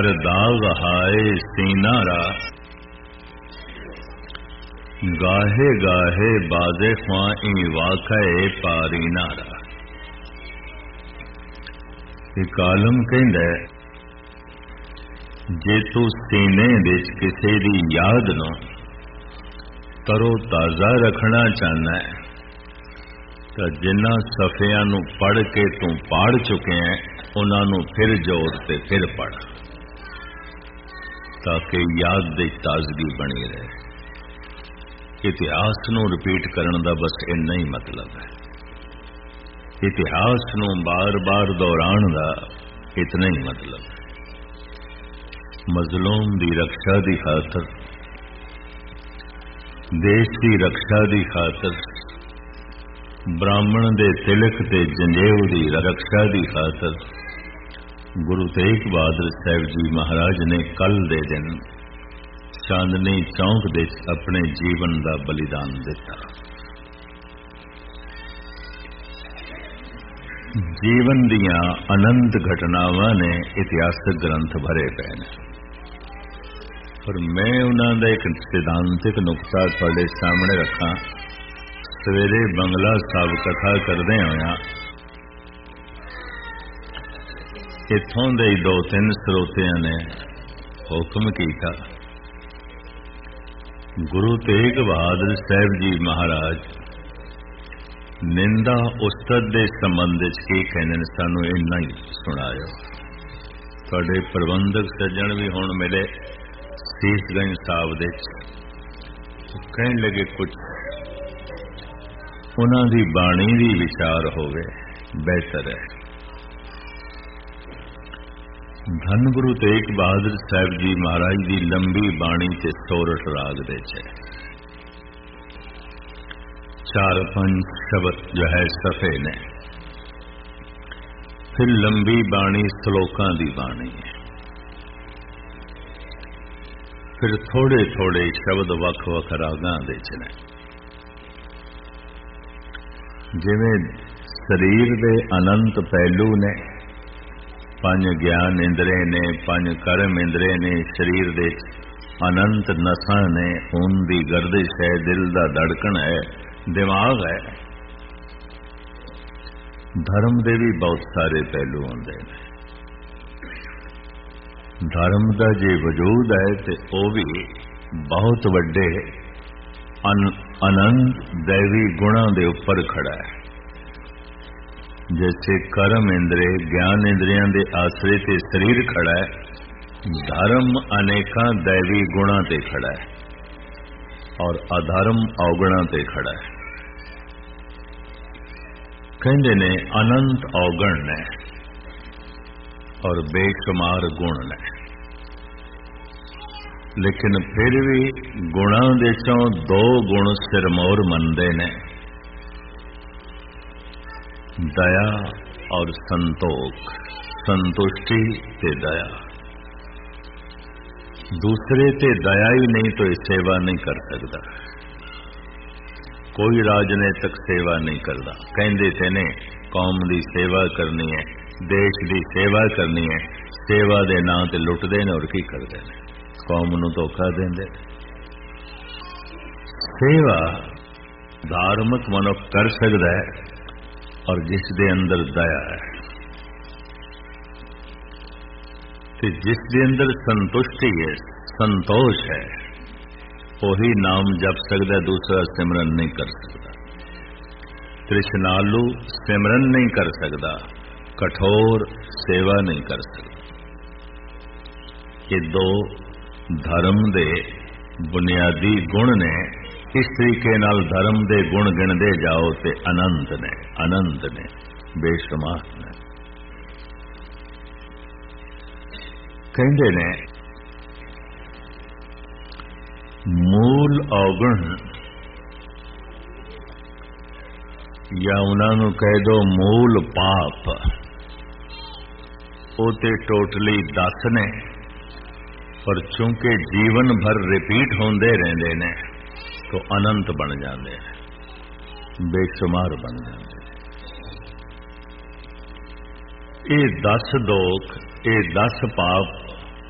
कर दाग हाय सीनारा, गाहे गाहे बाजे ख्वां वाक़े पारी नारा। एक आलम कहंदा जे तू सीने विच किसी दी याद नूं तरो ताज़ा रखना चाहना है तो जिन्हां सफ़ियां नूं पढ़ के तू पाड़ चुके हैं उन्हां नूं फिर जोड़ ते फिर पढ़, ताकि याद दी ताजगी बनी रहे। इतिहास नूं रिपीट करन दा बस इन्ना ही मतलब है। इतिहास नूं बार बार दोहराउण दा इतना ही मतलब है। मजलूम दी रक्षा दी खातर, देश की रक्षा दी खातर, ब्राह्मण दे तिलक ते जंजेव दी रक्षा दी खातर गुरु तेग बहादुर साहब जी महाराज ने कल दे दिन चांदनी चौक दे अपने जीवन का बलिदान दिता। जीवन दियां अनंत घटनावां ने इतिहासक ग्रंथ भरे पे ने, पर मैं उन्हां दा एक सिद्धांतिक नुकता तुहाडे सामने रखा। सवेरे बंगला साहब कथा करदे होया इत्थों दे 2-3 स्रोतियां ने हुक्म कीता, गुरु तेग बहादुर साहब जी महाराज निंदा उस्ताद दे संबंध की कहने सानू इन्ना ही सुनायो। तुहाडे प्रबंधक सज्जन भी हुण मिले सीसगंज साहब दे कहन लगे कुछ उन्हां दी बाणी दी विचार होवे बेहतर है। धन गुरु तेग बहादुर साहब जी महाराज की लंबी बाणी ते सोरठ राग दे 4-5 शब्द जो है सफ़े ने, फिर लंबी बाणी श्लोकां दी बाणी है, फिर थोड़े थोड़े शब्द वख वख रागां दे ने। जिवें शरीर दे अनंत पहलू ने, 5 ज्ञान इंद्रे ने, 5 कर्म इंद्रे ने, शरीर दे अनंत नसां ने, खून दी गर्दिश है, दिल दा धड़कन है, दिमाग है। धर्म दे भी बहुत सारे पहलू होंदे ने। धर्म दा जे वजूद है ते ओ भी बहुत वड्डे अनंत दैवी गुणों के ऊपर खड़ा है। जैसे कर्म इंद्रे ज्ञान इंद्रियां दे आसरे ते शरीर खड़ा है, धर्म अनेका दैवी गुणों ते खड़ा है और अधर्म अवगुणों ते खड़ा है। कहंदे ने अनंत अवगुण ने और बेशुमार गुण ने, लेकिन फिर भी गुणों दे चों 2 गुण सिरमौर मनदे ने, दया और संतोख, संतुष्टि ते दया। दूसरे ते दया ही नहीं तो सेवा नहीं कर सकता। कोई राजनीतिक सेवा नहीं करता। कहंदे थे ने कौम की सेवा करनी है, देश की सेवा करनी है, सेवा दे नां ते लुटदे ने और की करदे ने, कौम नूं धोखा देंदे। सेवा धार्मिक मनुख कर सकता है और जिस दे अंदर दया है, ते जिस दे अंदर संतुष्टि है, संतोष है, वही नाम जप सकता, दूसरा सिमरन नहीं कर सकता। तृष्णालु सिमरन नहीं कर सकता, कठोर सेवा नहीं कर सकता। ये 2 धर्म दे बुनियादी गुण ने। इस तरीके नाल धर्म दे गुण गिणदे जाओ ते अनंत ने बेशुमार ने। कहंदे ने मूल अवगुण या उन्होंने कह दो मूल पाप, वो ते टोटली 10 ने, पर चूंकि जीवन भर रिपीट होंदे रहंदे ने तो अनंत बन जाते हैं, बेशुमार बन जाते हैं। ये 10 दोख, ये 10 पाप